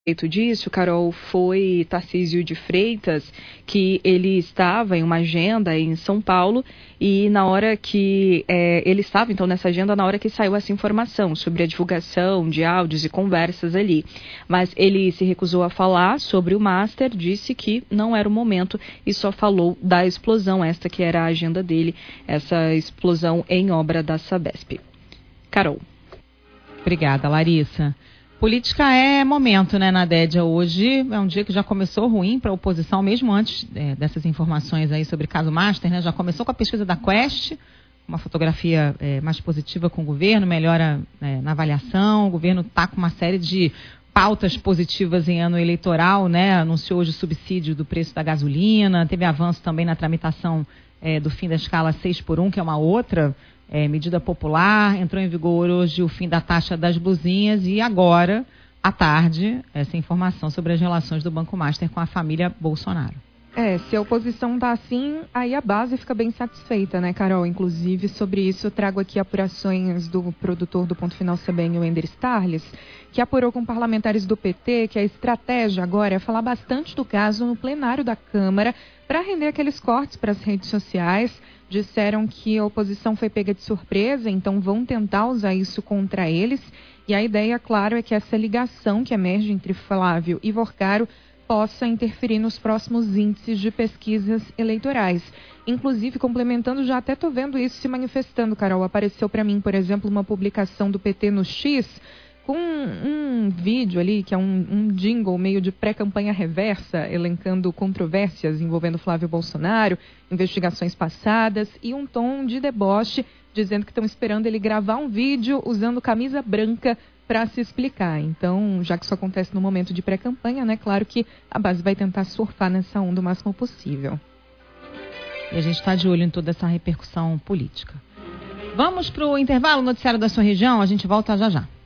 disso, Carol, foi Tarcísio de Freitas, que ele estava em uma agenda em São Paulo e na hora que ele estava, então, nessa agenda, na hora que saiu essa informação sobre a divulgação de áudios e conversas ali. Mas ele se recusou a falar sobre o Master, disse que não era o momento e só falou da explosão, esta que era a agenda dele, essa explosão em obra da Sabesp. Carol. Obrigada, Larissa. Política é momento, né, Nadédia? Hoje é um dia que já começou ruim para a oposição, mesmo antes dessas informações aí sobre o caso Master, né? Já começou com a pesquisa da Quest, uma fotografia mais positiva com o governo, melhora na avaliação. O governo está com uma série de pautas positivas em ano eleitoral, né? Anunciou hoje o subsídio do preço da gasolina, teve avanço também na tramitação do fim da escala 6x1, que é uma outra medida popular. Entrou em vigor hoje o fim da taxa das blusinhas e agora, à tarde, essa informação sobre as relações do Banco Master com a família Bolsonaro. Se a oposição está assim, aí a base fica bem satisfeita, né, Carol? Inclusive, sobre isso eu trago aqui apurações do produtor do Ponto Final CBN, o Ender Starles, que apurou com parlamentares do PT que a estratégia agora é falar bastante do caso no plenário da Câmara para render aqueles cortes para as redes sociais. Disseram que a oposição foi pega de surpresa, então vão tentar usar isso contra eles. E a ideia, claro, é que essa ligação que emerge entre Flávio e Vorcaro possa interferir nos próximos índices de pesquisas eleitorais. Inclusive, complementando, já até estou vendo isso se manifestando, Carol. Apareceu para mim, por exemplo, uma publicação do PT no X, com um vídeo ali, que é um jingle meio de pré-campanha reversa, elencando controvérsias envolvendo Flávio Bolsonaro, investigações passadas e um tom de deboche, dizendo que estão esperando ele gravar um vídeo usando camisa branca para se explicar. Então, já que isso acontece no momento de pré-campanha, né, claro que a base vai tentar surfar nessa onda o máximo possível. E a gente está de olho em toda essa repercussão política. Vamos para o intervalo, noticiário da sua região, a gente volta já já.